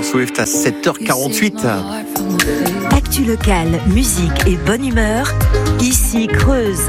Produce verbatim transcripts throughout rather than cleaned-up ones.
Swift à sept heures quarante-huit. Actu locale, musique et bonne humeur, ici Creuse.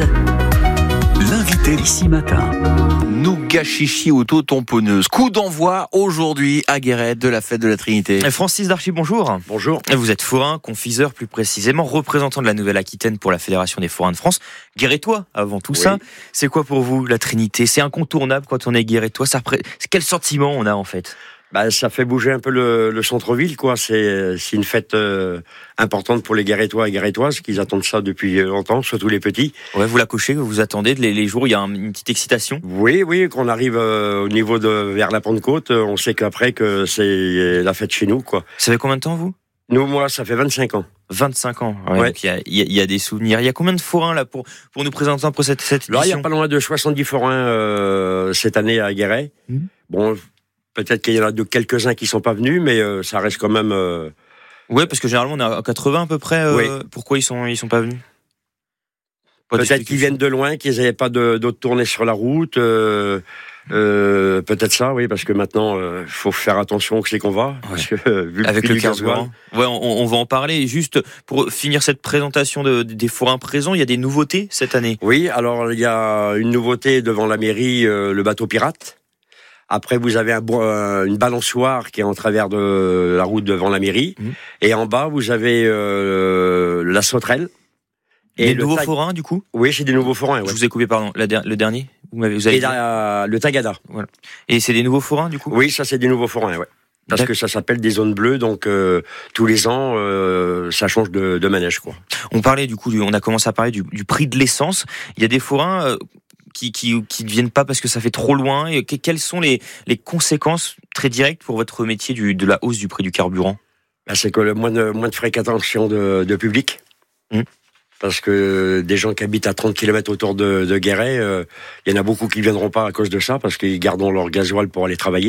L'invité ici matin. Nougat chichi auto-tamponneuse. Coup d'envoi aujourd'hui à Guéret de la fête de la Trinité. Francis Darchy, bonjour. Bonjour. Vous êtes forain, confiseur plus précisément, représentant de la Nouvelle-Aquitaine pour la Fédération des forains de France. Guérétois avant tout oui. ça. C'est quoi pour vous la Trinité ? C'est incontournable quand on est guérétois. Ça repré... Quel sentiment on a en fait ? Bah, ça fait bouger un peu le, le centre-ville, quoi. C'est, c'est une fête euh, importante pour les Guérétois et Guérétoises, qui attendent ça depuis longtemps, surtout les petits. Ouais, vous la cochez, vous attendez les, les jours où il y a un, une petite excitation. Oui, oui, quand on arrive euh, au niveau de vers la Pentecôte, on sait qu'après que c'est la fête chez nous, quoi. Ça fait combien de temps vous ? Nous, moi, ça fait vingt-cinq ans. vingt-cinq ans. Ouais. ouais. Donc il y a, il y, a, il y a des souvenirs. Il y a combien de forains là pour pour nous présenter un peu cette cette édition ? Là, il y a pas loin de soixante-dix forains euh, cette année à Guéret. Mmh. Bon. Peut-être qu'il y en a de quelques-uns qui sont pas venus, mais euh, ça reste quand même. Euh... Ouais, parce que généralement on est à quatre-vingts à peu près. Euh, oui. Pourquoi ils sont ils sont pas venus ? Pas Peut-être qu'ils viennent de loin, qu'ils n'avaient pas de, d'autres tournées sur la route. Euh, euh, peut-être ça, oui, parce que maintenant il euh, faut faire attention où c'est qu'on va, ouais. parce que euh, vu le avec prix le carburant. Ouais, on, on va en parler. Juste pour finir cette présentation de, des forains présents, il y a des nouveautés cette année. Oui, alors il y a une nouveauté devant la mairie, euh, le bateau pirate. Après, vous avez un, euh, une balançoire qui est en travers de la route devant la mairie. Mmh. Et en bas, vous avez euh, la sauterelle. Et les nouveaux tag... forains, du coup ? Oui, c'est des nouveaux forains. Ouais. Je vous ai coupé, pardon. La, le dernier vous m'avez, vous avez Et la, le tagada. Voilà. Et c'est des nouveaux forains, du coup ? Oui, ça, c'est des nouveaux forains, ouais. Parce D'accord. que ça s'appelle des zones bleues, donc euh, tous les ans, euh, ça change de, de manège, quoi. On parlait, du coup, du, on a commencé à parler du, du prix de l'essence. Il y a des forains... Euh, qui qui qui ne viennent pas parce que ça fait trop loin et que, quelles sont les les conséquences très directes pour votre métier du de la hausse du prix du carburant ? Ben, c'est que le moins de moins de fréquentation de de public. Mmh. Parce que des gens qui habitent à trente kilomètres autour de de Guéret, euh, il y en a beaucoup qui viendront pas à cause de ça parce qu'ils gardent leur gasoil pour aller travailler.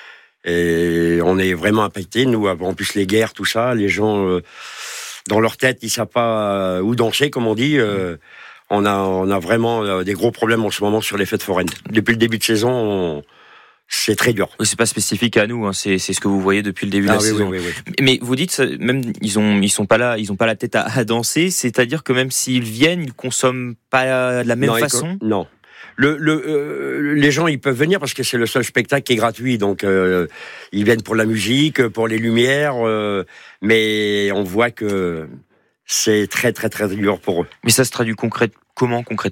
Et on est vraiment impactés, nous, en plus les guerres, tout ça, les gens euh, dans leur tête, ils savent pas où danser, comme on dit. Euh, On a, on a vraiment des gros problèmes en ce moment sur les fêtes foraines. Depuis le début de saison, on... c'est très dur. C'est pas spécifique à nous, hein. c'est, c'est ce que vous voyez depuis le début ah, de la oui, saison. Oui, oui, oui. Mais vous dites, même ils ont, ils sont pas là, ils ont pas la tête à, à danser. C'est-à-dire que même s'ils viennent, ils consomment pas de la même non, façon. Co- non. Le, le, euh, les gens, ils peuvent venir parce que c'est le seul spectacle qui est gratuit. Donc, euh, ils viennent pour la musique, pour les lumières, euh, mais on voit que c'est très, très, très dur pour eux. Mais ça se traduit concrète, comment concrètement ?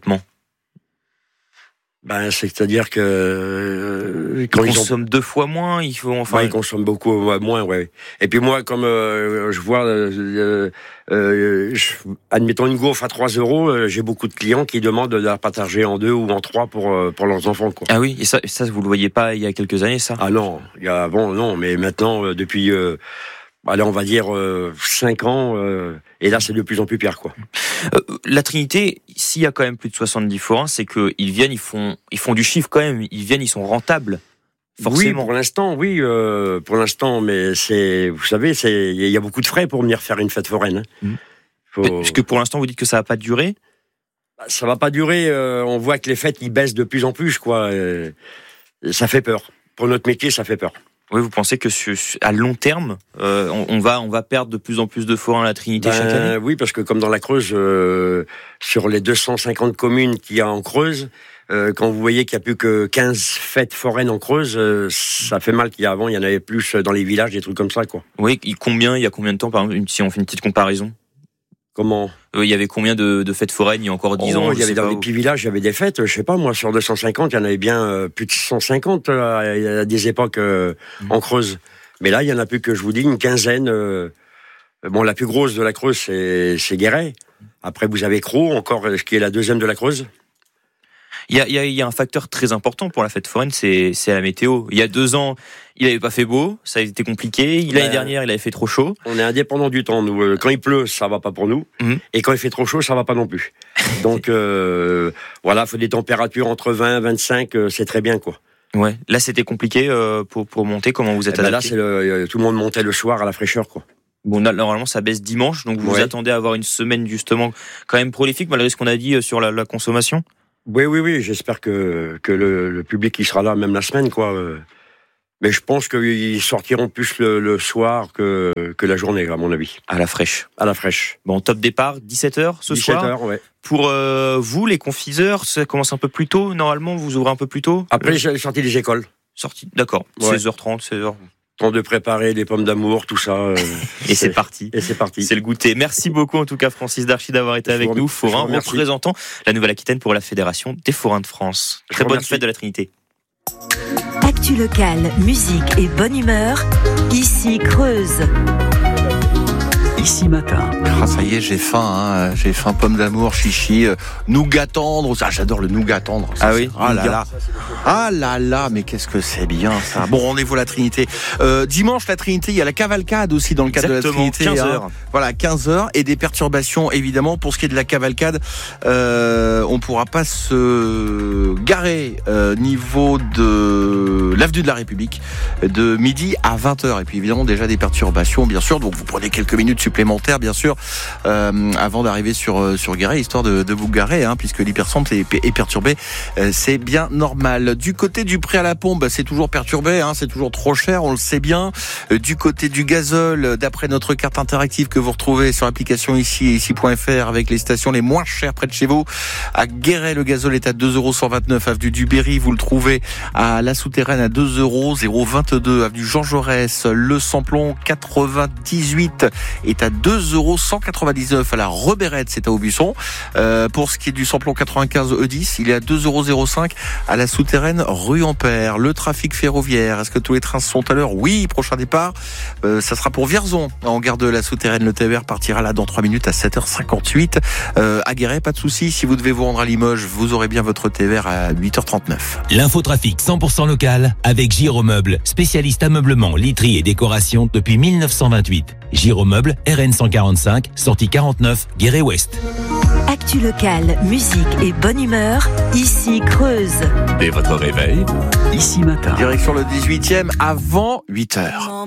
Ben, c'est-à-dire que euh, quand ils, ils consomment ont... deux fois moins, il faut enfin. Ouais, ils consomment beaucoup ouais, moins, ouais. Et puis moi, comme euh, je vois, euh, euh, je, admettons une gaufre à trois euros, euh, j'ai beaucoup de clients qui demandent de la partager en deux ou en trois pour euh, pour leurs enfants, quoi. Ah oui, et ça, ça vous le voyez pas il y a quelques années, ça ? Ah non, il y a bon non, mais maintenant euh, depuis. Euh, Allez, on va dire euh, cinq ans, euh, et là c'est de plus en plus pire, quoi. Euh, la Trinité, s'il y a quand même plus de soixante-dix forains, c'est que ils viennent, ils font, ils font du chiffre quand même. Ils viennent, ils sont rentables. Forcément. Oui, pour l'instant, oui, euh, pour l'instant, mais c'est, vous savez, c'est, il y a beaucoup de frais pour venir faire une fête foraine. Hein. Mmh. Faut... Parce que pour l'instant, vous dites que ça va pas durer. Ça va pas durer. Euh, on voit que les fêtes, ils baissent de plus en plus, quoi. Euh, ça fait peur. Pour notre métier, ça fait peur. Oui, vous pensez que à long terme, euh, on, on va on va perdre de plus en plus de forains à la Trinité ben, chaque année ? Oui, parce que comme dans la Creuse, euh, sur les deux cent cinquante communes qu'il y a en Creuse, euh, quand vous voyez qu'il n'y a plus que quinze fêtes foraines en Creuse, euh, ça fait mal qu'il y a avant, il y en avait plus dans les villages, des trucs comme ça, quoi. Oui, combien, il y a combien de temps, par exemple, si on fait une petite comparaison ? Comment ? euh, Il y avait combien de, de fêtes foraines il y a encore dix oh, ans ? Il y avait dans les petits villages, il y avait des fêtes, je sais pas, moi, sur deux cent cinquante, il y en avait bien euh, plus de cent cinquante euh, à des époques euh, mmh. en Creuse. Mais là, il y en a plus que, je vous dis, une quinzaine. Euh, bon, la plus grosse de la Creuse, c'est, c'est Guéret. Après, vous avez Crau, encore, ce qui est la deuxième de la Creuse. Il y a, il y a, il y a un facteur très important pour la fête foraine, c'est, c'est la météo. Il y a deux ans, il n'avait pas fait beau, ça a été compliqué. L'année ben, dernière, il avait fait trop chaud. On est indépendant du temps, nous. Quand il pleut, ça va pas pour nous. Mmh. Et quand il fait trop chaud, ça va pas non plus. Donc, euh, voilà, il faut des températures entre vingt et vingt-cinq, euh, c'est très bien, quoi. Ouais. Là, c'était compliqué euh, pour, pour monter. Comment vous êtes eh ben adapté ? Là, c'est le, tout le monde montait le soir à la fraîcheur, quoi. Bon, normalement, ça baisse dimanche, donc vous ouais. vous attendez à avoir une semaine, justement, quand même prolifique, malgré ce qu'on a dit sur la, la consommation ? Oui, oui, oui, j'espère que, que le, le public, il sera là même la semaine, quoi. Mais je pense qu'ils sortiront plus le, le soir que, que la journée, à mon avis. À la fraîche. À la fraîche. Bon, top départ, dix-sept heures ce dix-sept soir. heures, ouais. Pour euh, vous, les confiseurs, ça commence un peu plus tôt. Normalement, vous ouvrez un peu plus tôt. Après, j'ai sorti des écoles. Sorti, d'accord. Ouais. seize heures trente, seize heures. Temps de préparer des pommes d'amour, tout ça. Euh, et c'est parti. Et c'est parti. C'est le goûter. Merci beaucoup, en tout cas, Francis Darchy, d'avoir été avec nous. Forain, représentant la Nouvelle-Aquitaine pour la Fédération des Forains de France. Très bonne fête de la Trinité. Actu locale, musique et bonne humeur. Ici Creuse. Ici matin. Ah, ça y est, j'ai faim, hein. J'ai faim, pomme d'amour, chichi, euh, nougat tendre. Ah, j'adore le nougat tendre. Ça, ah oui. Ah là là. Ah là là, mais qu'est-ce que c'est bien ça. Bon, rendez-vous à la Trinité. Euh, dimanche, la Trinité, il y a la cavalcade aussi dans le cadre Exactement, de la Trinité. quinze heures. Hein. Voilà, quinze heures et des perturbations évidemment. Pour ce qui est de la cavalcade, euh, on pourra pas se garer euh, niveau de l'avenue de la République de midi à vingt heures. Et puis évidemment déjà des perturbations, bien sûr. Donc vous prenez quelques minutes supplémentaires, bien sûr, euh, avant d'arriver sur sur Guéret, histoire de, de vous garer, hein, puisque l'hypercentre est, est perturbé. Euh, c'est bien normal. Du côté du prix à la pompe, c'est toujours perturbé, hein, c'est toujours trop cher, on le sait bien. Euh, du côté du gazole, d'après notre carte interactive que vous retrouvez sur l'application ici, ici point f r, avec les stations les moins chères près de chez vous. À Guéret, le gazole est à deux euros cent vingt-neuf, avenue du Berry. Vous le trouvez à La Souterraine à deux euros zéro vingt-deux, avenue Jean Jaurès. Le samplon quatre-vingt-dix-huit est à deux euros cent quatre-vingt-dix-neuf à la Rebérette, c'est à Aubusson. Euh, pour ce qui est du samplon quatre-vingt-quinze E dix, il est à deux euros zéro cinq à La Souterraine, rue Ampère. Le trafic ferroviaire, est-ce que tous les trains sont à l'heure? Oui, prochain départ, euh, ça sera pour Vierzon, en gare de La Souterraine. Le T E R partira là dans trois minutes à sept heures cinquante-huit. Euh, à Guéret, pas de souci. Si vous devez vous rendre à Limoges, vous aurez bien votre T E R à huit heures trente-neuf. L'infotrafic cent pour cent local avec Giromeuble, spécialiste ameublement, literie et décoration depuis mille neuf cent vingt-huit. Giromeuble, R N cent quarante-cinq, sortie quarante-neuf, Guéret-Ouest. Actu locale, musique et bonne humeur. Ici Creuse. Dès votre réveil, Ici matin. Direction le dix-huitième avant huit heures.